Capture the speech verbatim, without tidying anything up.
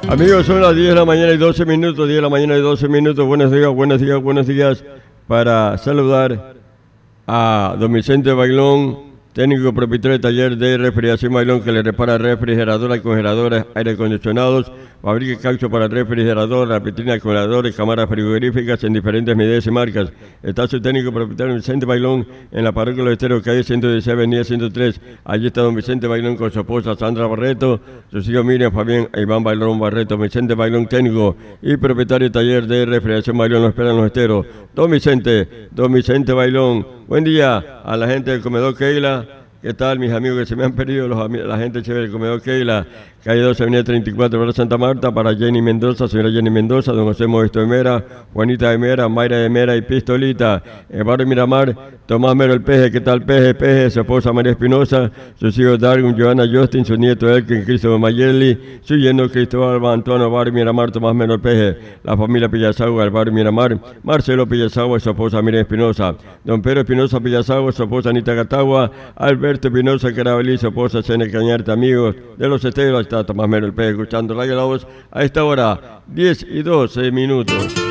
Amigos, son las diez de la mañana y doce minutos, diez de la mañana y doce minutos. Buenos días, buenos días, buenos días. Para saludar a don Vicente Bailón, técnico propietario de taller de refrigeración Bailón, que le repara refrigeradoras, congeladoras, aire acondicionados, fabrica caucho para refrigeradoras, vitrinas, congeladores, cámaras frigoríficas en diferentes medidas y marcas. Está su técnico propietario Vicente Bailón en la parroquia Los Esteros, calle ciento dieciséis, avenida ciento tres. Allí está don Vicente Bailón con su esposa Sandra Barreto, sus hijos Miriam, Fabián e Iván Bailón Barreto. Vicente Bailón, técnico y propietario de taller de refrigeración Bailón, lo esperan Los Esteros. Don Vicente, don Vicente Bailón, buen día a la gente del comedor Keila. ¿Qué tal, mis amigos que se me han perdido? Los, la gente chévere del comedor Keila, calle doce, avenida treinta y cuatro, Barrio Santa Marta, para Jenny Mendoza, señora Jenny Mendoza, don José Modesto de Mera, Juanita de Mera, Mayra de Mera y Pistolita. El barrio Miramar, Tomás Mero el Peje. ¿Qué tal, Peje? Peje, su esposa María Espinosa, sus hijos Darwin, Joana Justin, su nieto Elkin, Cristo Mayerli, su yerno Cristóbal Antonio, barrio Miramar, Tomás Mero el Peje, la familia Pillazagua, el barrio Miramar, Marcelo Pillazagua y su esposa Miriam Espinosa, don Pedro Espinosa Pillazagua, su esposa Anita Catagua, Alberto Espinosa Carabalí, su esposa Sene Cañarte, amigos de Los Esteros. Está Tomás Mero el Peje escuchando Radio La Voz a esta hora, diez y doce minutos.